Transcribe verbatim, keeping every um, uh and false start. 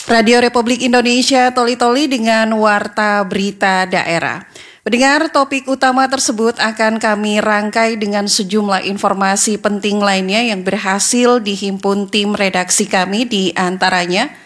Radio Republik Indonesia Toli-Toli dengan Warta Berita Daerah. Pendengar, topik utama tersebut akan kami rangkai dengan sejumlah informasi penting lainnya yang berhasil dihimpun tim redaksi kami, di antaranya